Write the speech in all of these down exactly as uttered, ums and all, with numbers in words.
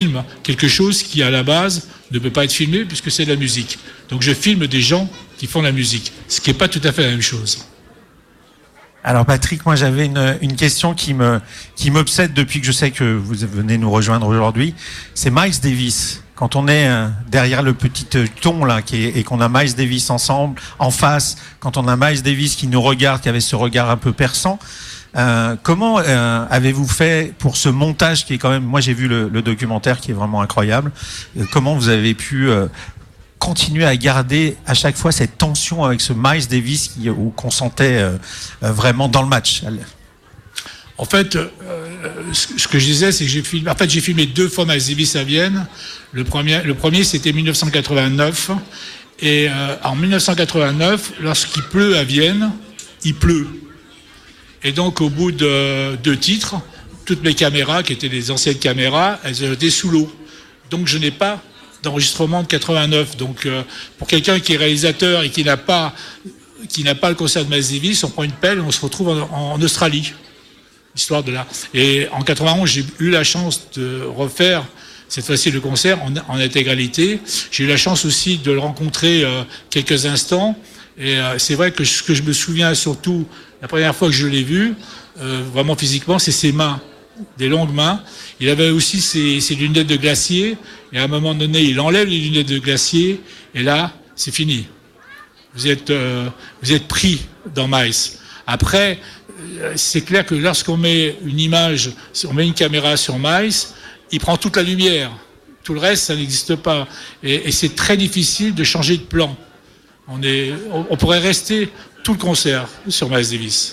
filme quelque chose qui, à la base, ne peut pas être filmé puisque c'est de la musique. Donc je filme des gens qui font de la musique, ce qui n'est pas tout à fait la même chose. Alors Patrick, moi j'avais une, une question qui me qui m'obsède depuis que je sais que vous venez nous rejoindre aujourd'hui. C'est Miles Davis. Quand on est euh, derrière le petit ton là, qui est, et qu'on a Miles Davis ensemble, en face, quand on a Miles Davis qui nous regarde, qui avait ce regard un peu perçant, euh, comment euh, avez-vous fait pour ce montage qui est quand même, moi j'ai vu le, le documentaire qui est vraiment incroyable. Euh, comment vous avez pu euh, continuer à garder à chaque fois cette tension avec ce Miles Davis qui, où qu'on sentait euh, vraiment dans le match? En fait, euh, ce que je disais, c'est que j'ai filmé, en fait, j'ai filmé deux fois Miles Davis à Vienne. Le premier, le premier c'était mille neuf cent quatre-vingt-neuf. Et euh, en mille neuf cent quatre-vingt-neuf, lorsqu'il pleut à Vienne, il pleut. Et donc, au bout de deux titres, toutes mes caméras, qui étaient des anciennes caméras, elles étaient sous l'eau. Donc, je n'ai pas d'enregistrement de quatre-vingt-neuf. Donc, euh, pour quelqu'un qui est réalisateur et qui n'a pas, qui n'a pas le concert de Miles Davis, on prend une pelle et on se retrouve en, en Australie. Histoire de là. Et en quatre-vingt-onze, j'ai eu la chance de refaire cette fois-ci le concert en, en intégralité. J'ai eu la chance aussi de le rencontrer euh, quelques instants. Et euh, c'est vrai que ce que je me souviens surtout, la première fois que je l'ai vu, euh, vraiment physiquement, c'est ses mains, des longues mains. Il avait aussi ses, ses lunettes de glacier. Et à un moment donné, il enlève les lunettes de glacier. Et là, c'est fini. Vous êtes, euh, vous êtes pris dans Miles. Après, c'est clair que lorsqu'on met une image, on met une caméra sur Miles, il prend toute la lumière. Tout le reste, ça n'existe pas. Et, et c'est très difficile de changer de plan. On, est, on, on pourrait rester tout le concert sur Miles Davis.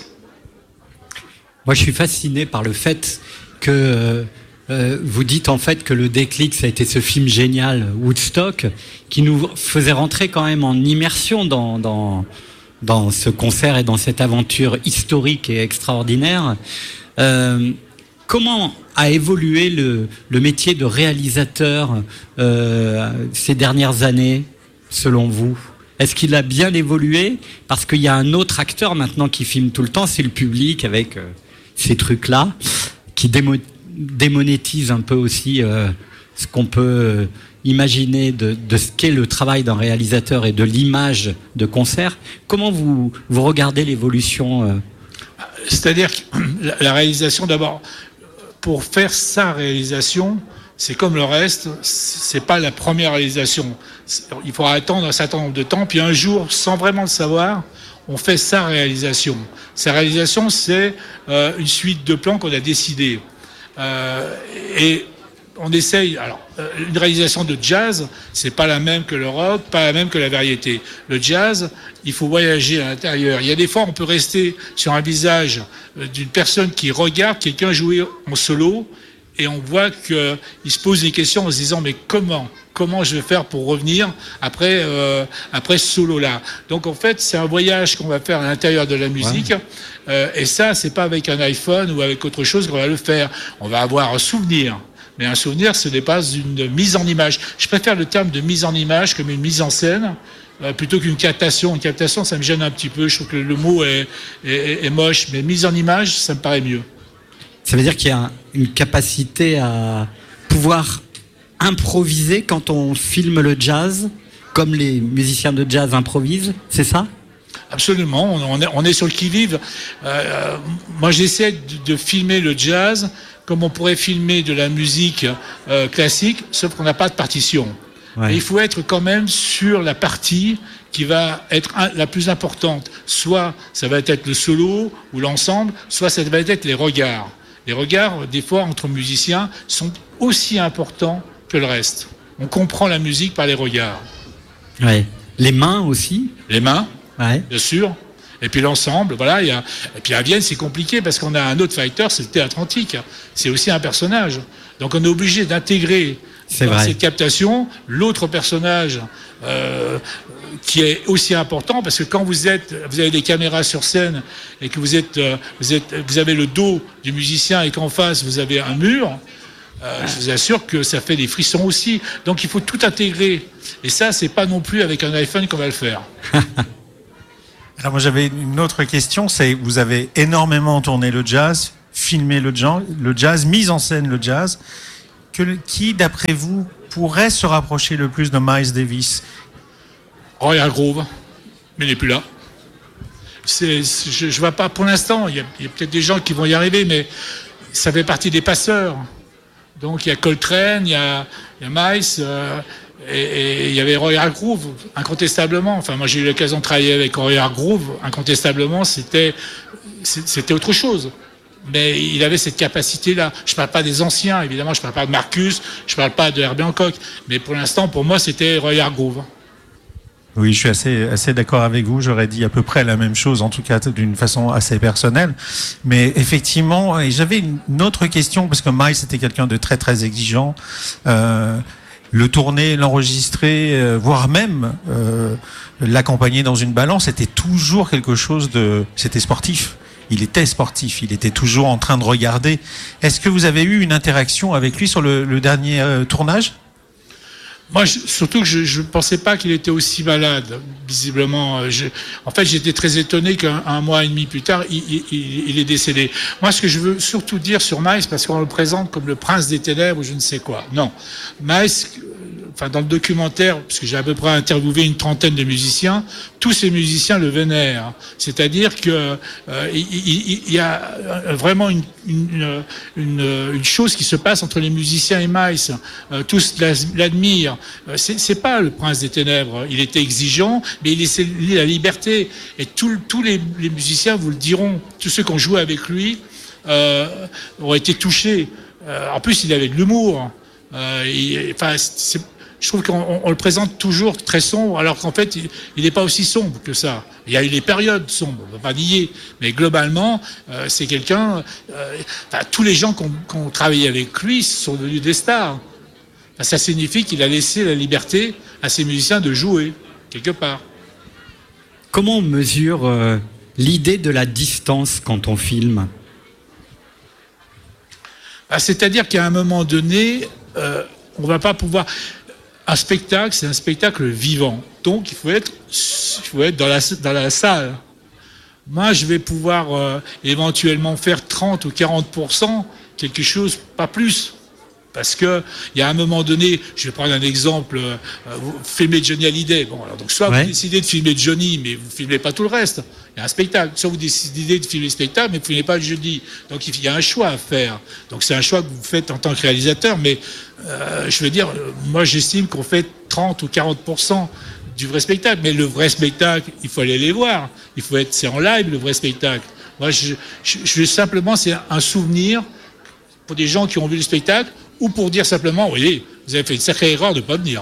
Moi, je suis fasciné par le fait que euh, vous dites en fait que le déclic, ça a été ce film génial, Woodstock, qui nous faisait rentrer quand même en immersion dans... dans dans ce concert et dans cette aventure historique et extraordinaire. Euh, comment a évolué le, le métier de réalisateur euh, ces dernières années, selon vous? Est-ce qu'il a bien évolué? Parce qu'il y a un autre acteur maintenant qui filme tout le temps, c'est le public avec euh, ces trucs-là, qui démo- démonétise un peu aussi euh, ce qu'on peut... Euh, imaginer de, de ce qu'est le travail d'un réalisateur et de l'image de concert. Comment vous, vous regardez l'évolution euh... C'est-à-dire que la réalisation, d'abord, pour faire sa réalisation, c'est comme le reste, c'est pas la première réalisation. Il faudra attendre un certain nombre de temps, puis un jour, sans vraiment le savoir, on fait sa réalisation. Sa réalisation, c'est euh, une suite de plans qu'on a décidé. Euh, et on essaye, alors, une réalisation de jazz, c'est pas la même que le rock, pas la même que la variété. Le jazz, il faut voyager à l'intérieur. Il y a des fois, on peut rester sur un visage d'une personne qui regarde quelqu'un jouer en solo, et on voit qu'il se pose des questions en se disant, mais comment Comment je vais faire pour revenir après, euh, après ce solo-là? Donc, en fait, c'est un voyage qu'on va faire à l'intérieur de la musique. Ouais. Euh, et ça, c'est pas avec un iPhone ou avec autre chose qu'on va le faire. On va avoir un souvenir. Mais un souvenir, ce n'est pas une mise en image. Je préfère le terme de mise en image comme une mise en scène, euh, plutôt qu'une captation. Une captation, ça me gêne un petit peu. Je trouve que le mot est, est, est moche. Mais mise en image, ça me paraît mieux. Ça veut dire qu'il y a une capacité à pouvoir improviser quand on filme le jazz, comme les musiciens de jazz improvisent, c'est ça? Absolument, on est, on est sur le qui-vive. Euh, moi, j'essaie de, de filmer le jazz comme on pourrait filmer de la musique euh, classique, sauf qu'on n'a pas de partition. Ouais. Et il faut être quand même sur la partie qui va être un, la plus importante. Soit ça va être le solo ou l'ensemble, soit ça va être les regards. Les regards, des fois, entre musiciens, sont aussi importants que le reste. On comprend la musique par les regards. Ouais. Les mains aussi. Les mains, ouais. Bien sûr. Et puis l'ensemble, voilà. Il y a... Et puis à Vienne, c'est compliqué parce qu'on a un autre fighter, c'est le théâtre antique. C'est aussi un personnage. Donc on est obligé d'intégrer c'est dans vrai. Cette captation l'autre personnage euh, qui est aussi important, parce que quand vous êtes, vous avez des caméras sur scène et que vous êtes, euh, vous êtes, vous avez le dos du musicien et qu'en face vous avez un mur. Euh, je vous assure que ça fait des frissons aussi. Donc il faut tout intégrer. Et ça, c'est pas non plus avec un iPhone qu'on va le faire. Alors moi j'avais une autre question, c'est vous avez énormément tourné le jazz, filmé le jazz, le jazz, mis en scène le jazz. que, qui, d'après vous, pourrait se rapprocher le plus de Miles Davis? Roy Hargrove, mais il n'est plus là. C'est, je ne vois pas pour l'instant. Il y a, il y a peut-être des gens qui vont y arriver, mais ça fait partie des passeurs. Donc il y a Coltrane, il y a, il y a Miles, euh, et, et il y avait Roy Hargrove, incontestablement. Enfin, moi j'ai eu l'occasion de travailler avec Roy Hargrove, incontestablement, c'était, c'était autre chose. Mais il avait cette capacité-là. Je ne parle pas des anciens, évidemment, je ne parle pas de Marcus, je ne parle pas de Herbie Hancock, mais pour l'instant, pour moi, c'était Roy Hargrove. Oui, je suis assez, assez d'accord avec vous. J'aurais dit à peu près la même chose, en tout cas d'une façon assez personnelle. Mais effectivement, et j'avais une autre question, parce que Miles était quelqu'un de très très exigeant. Euh, le tourner, l'enregistrer, euh, voire même euh, l'accompagner dans une balance, c'était toujours quelque chose de... C'était sportif. Il était sportif, il était toujours en train de regarder. Est-ce que vous avez eu une interaction avec lui sur le, le dernier euh, tournage ? Moi, je, surtout que je ne pensais pas qu'il était aussi malade, visiblement. Je, en fait, j'étais très étonné qu'un un mois et demi plus tard, il, il, il est décédé. Moi, ce que je veux surtout dire sur Miles, parce qu'on le présente comme le prince des ténèbres ou je ne sais quoi. Non. Miles, enfin, dans le documentaire, parce que j'ai à peu près interviewé une trentaine de musiciens, tous ces musiciens le vénèrent. C'est-à-dire que euh, il, il, il y a vraiment une, une, une, une chose qui se passe entre les musiciens et Miles. Euh, tous l'admirent. C'est, c'est pas le prince des ténèbres. Il était exigeant, mais il laissait la liberté. Et tous les, les musiciens vous le diront. Tous ceux qui ont joué avec lui euh, ont été touchés. Euh, en plus, il avait de l'humour. Euh, il, enfin, c'est, je trouve qu'on on le présente toujours très sombre, alors qu'en fait, il n'est pas aussi sombre que ça. Il y a eu des périodes sombres, on ne va pas nier, mais globalement, euh, c'est quelqu'un... Euh, enfin, tous les gens qui ont, qui ont travaillé avec lui sont devenus des stars. Enfin, ça signifie qu'il a laissé la liberté à ses musiciens de jouer, quelque part. Comment on mesure euh, l'idée de la distance quand on filme ? Ah, c'est-à-dire qu'à un moment donné, euh, on ne va pas pouvoir... Un spectacle, c'est un spectacle vivant. Donc, il faut être, il faut être dans, la, dans la salle. Moi, je vais pouvoir euh, éventuellement faire trente ou quarante pour cent, quelque chose, pas plus. Parce que il y a un moment donné, je vais prendre un exemple, euh, vous filmez Johnny Hallyday. Bon, alors donc soit ouais. vous décidez de filmer Johnny, mais vous filmez pas tout le reste. Il y a un spectacle. Soit vous décidez de filmer le spectacle, mais vous filmez pas le jeudi. Donc il y a un choix à faire. Donc c'est un choix que vous faites en tant que réalisateur. Mais euh, je veux dire, moi j'estime qu'on fait trente ou quarante pour cent du vrai spectacle. Mais le vrai spectacle, il faut aller les voir. Il faut être, c'est en live le vrai spectacle. Moi, je, je, je simplement, c'est un souvenir pour des gens qui ont vu le spectacle. Ou pour dire simplement, oui, vous avez fait une sacrée erreur de ne pas venir.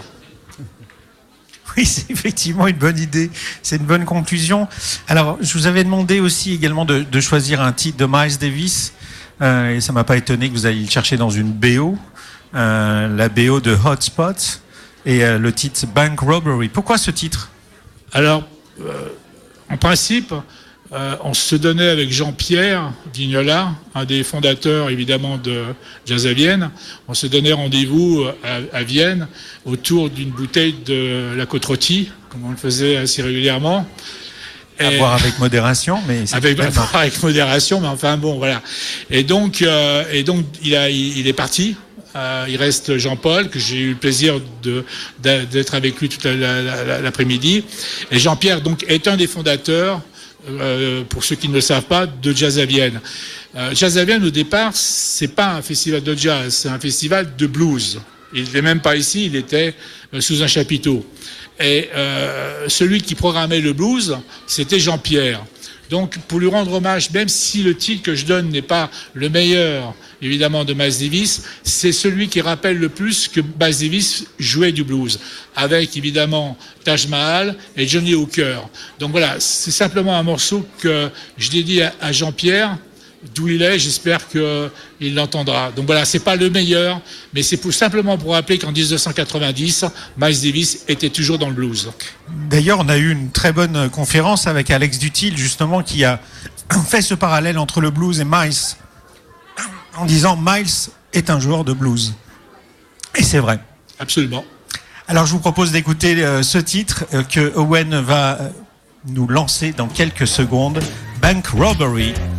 Oui, c'est effectivement une bonne idée. C'est une bonne conclusion. Alors, je vous avais demandé aussi également de, de choisir un titre de Miles Davis. Euh, et ça ne m'a pas étonné que vous alliez le chercher dans une B O. Euh, la B O de Hot Spot. Et euh, le titre Bank Robbery. Pourquoi ce titre ? Alors, euh, en principe... Euh, on se donnait avec Jean-Pierre Vignola, un des fondateurs évidemment de Jazz à Vienne, on se donnait rendez-vous à, à Vienne autour d'une bouteille de la Côte Rôtie, comme on le faisait assez régulièrement. Et à boire avec modération, mais c'est avec, à boire avec modération, mais enfin bon, voilà. Et donc, euh, et donc il, a, il, il est parti. Euh, il reste Jean-Paul, que j'ai eu le plaisir de, d'être avec lui toute la, la, la, l'après-midi. Et Jean-Pierre donc est un des fondateurs. Euh, pour ceux qui ne le savent pas, de Jazz à Vienne. Euh, Jazz à Vienne, au départ, c'est pas un festival de jazz, c'est un festival de blues. Il n'était même pas ici, il était euh, sous un chapiteau. Et euh, celui qui programmait le blues, c'était Jean-Pierre. Donc, pour lui rendre hommage, même si le titre que je donne n'est pas le meilleur, évidemment, de Miles Davis, c'est celui qui rappelle le plus que Miles Davis jouait du blues, avec, évidemment, Taj Mahal et Johnny Hooker. Donc voilà, c'est simplement un morceau que je dédie à, à Jean-Pierre, d'où il est, j'espère qu'il l'entendra. Donc voilà, c'est pas le meilleur, mais c'est pour, simplement pour rappeler qu'en dix-neuf cent quatre-vingt-dix, Miles Davis était toujours dans le blues. D'ailleurs, on a eu une très bonne conférence avec Alex Dutil, justement, qui a fait ce parallèle entre le blues et Miles, en disant Miles est un joueur de blues. Et c'est vrai. Absolument. Alors, je vous propose d'écouter euh, ce titre euh, que Owen va euh, nous lancer dans quelques secondes, Bank Robbery.